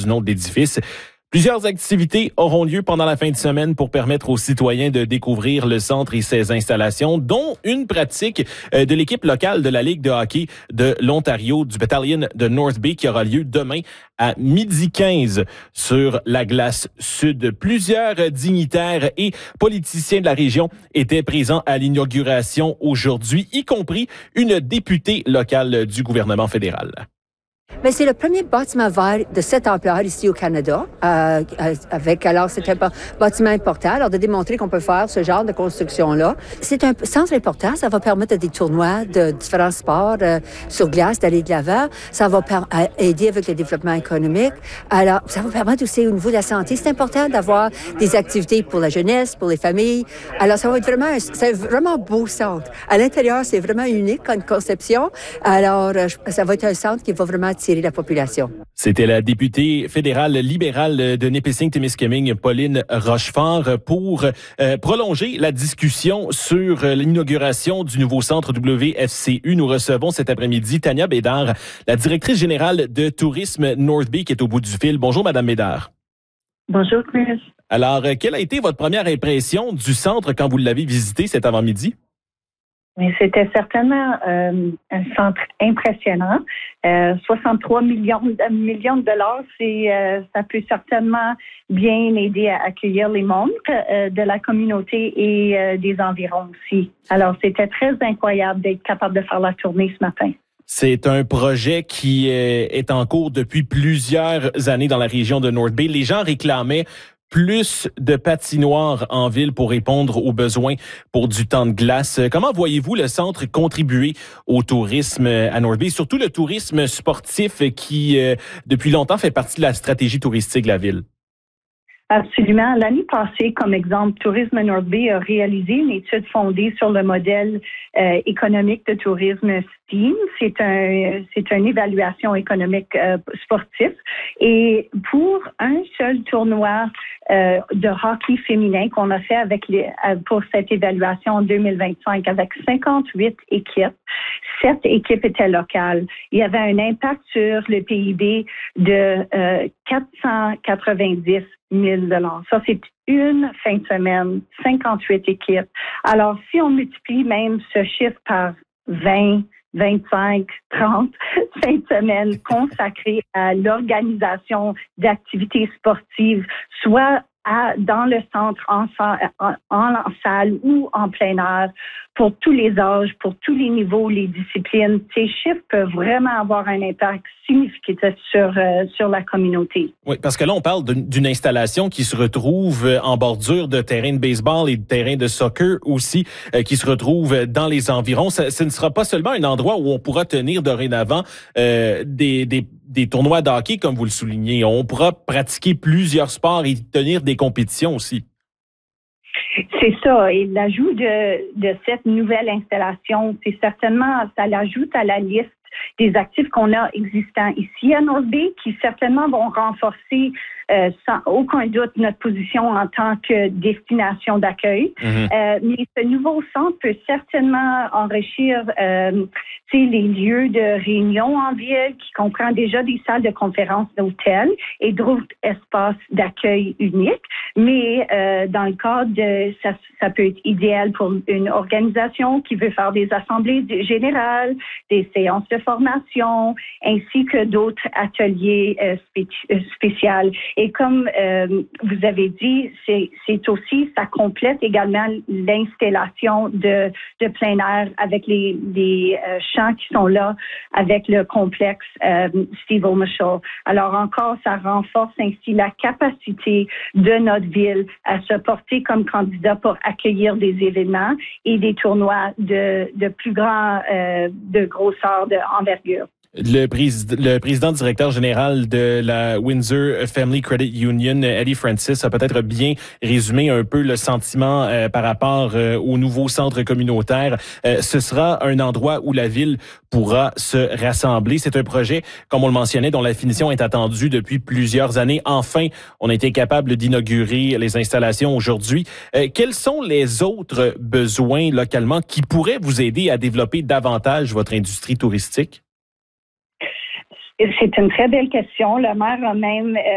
du nom de l'édifice. Plusieurs activités auront lieu pendant la fin de semaine pour permettre aux citoyens de découvrir le centre et ses installations, dont une pratique de l'équipe locale de la Ligue de hockey de l'Ontario, du Battalion de North Bay, qui aura lieu demain à 12h15 sur la glace sud. Plusieurs dignitaires et politiciens de la région étaient présents à l'inauguration aujourd'hui, y compris une députée locale du gouvernement fédéral. Mais c'est le premier bâtiment vert de cette ampleur ici au Canada. C'est un bâtiment important. Alors, de démontrer qu'on peut faire ce genre de construction-là. C'est un centre important. Ça va permettre des tournois de différents sports sur glace d'aller de l'avant. Ça va aider avec le développement économique. Alors, ça va permettre aussi au niveau de la santé. C'est important d'avoir des activités pour la jeunesse, pour les familles. Alors, ça va être c'est vraiment beau centre. À l'intérieur, c'est vraiment unique comme conception. Alors, ça va être un centre qui va vraiment attirer la population. C'était la députée fédérale libérale de Nipissing-Témiscamingue, Pauline Rochefort, pour prolonger la discussion sur l'inauguration du nouveau centre WFCU. Nous recevons cet après-midi Tania Bédard, la directrice générale de Tourisme North Bay, qui est au bout du fil. Bonjour, Madame Bédard. Bonjour, Chris. Alors, quelle a été votre première impression du centre quand vous l'avez visité cet avant-midi? Mais c'était certainement un centre impressionnant. 63 millions de dollars, ça peut certainement bien aider à accueillir les membres de la communauté et des environs aussi. Alors, c'était très incroyable d'être capable de faire la tournée ce matin. C'est un projet qui est en cours depuis plusieurs années dans la région de North Bay. Les gens réclamaient plus de patinoires en ville pour répondre aux besoins pour du temps de glace. Comment voyez-vous le centre contribuer au tourisme à North Bay, surtout le tourisme sportif qui, depuis longtemps, fait partie de la stratégie touristique de la ville? Absolument. L'année passée, comme exemple, Tourisme North Bay a réalisé une étude fondée sur le modèle économique de tourisme STEAM. C'est une évaluation économique sportif. Et pour un seul tournoi de hockey féminin qu'on a fait pour cette évaluation en 2025 avec 58 équipes, 7 équipes étaient locales. Il y avait un impact sur le PIB de 490 000 $. Ça, c'est une fin de semaine, 58 équipes. Alors, si on multiplie même ce chiffre par 20, 25, 30 fins de semaine consacrées à l'organisation d'activités sportives, soit dans le centre, en salle ou en plein air, pour tous les âges, pour tous les niveaux, les disciplines. Ces chiffres peuvent vraiment avoir un impact significatif sur la communauté. Oui, parce que là, on parle d'une installation qui se retrouve en bordure de terrain de baseball et de terrain de soccer aussi, qui se retrouve dans les environs. Ce ne sera pas seulement un endroit où on pourra tenir dorénavant des tournois de hockey, comme vous le soulignez. On pourra pratiquer plusieurs sports et tenir des compétitions aussi. C'est ça. Et l'ajout de cette nouvelle installation, c'est certainement, ça l'ajoute à la liste des actifs qu'on a existants ici à North Bay, qui certainement vont renforcer sans aucun doute notre position en tant que destination d'accueil. Mais ce nouveau centre peut certainement enrichir les lieux de réunion en ville, qui comprend déjà des salles de conférences d'hôtels et d'autres espaces d'accueil uniques. Mais dans le cadre ça peut être idéal pour une organisation qui veut faire des assemblées générales, des séances de formation, ainsi que d'autres ateliers spéciaux. Et comme vous avez dit, c'est aussi, ça complète également l'installation de plein air avec les champs qui sont là, avec le complexe Steve O'Michel. Alors encore, ça renforce ainsi la capacité de notre ville à se porter comme candidat pour accueillir des événements et des tournois de plus grand, de grosseur, d'envergure. Le président directeur général de la Windsor Family Credit Union, Eddie Francis, a peut-être bien résumé un peu le sentiment par rapport au nouveau centre communautaire. Ce sera un endroit où la ville pourra se rassembler. C'est un projet, comme on le mentionnait, dont la finition est attendue depuis plusieurs années. Enfin, on a été capable d'inaugurer les installations aujourd'hui. Quels sont les autres besoins localement qui pourraient vous aider à développer davantage votre industrie touristique? C'est une très belle question. Le maire a même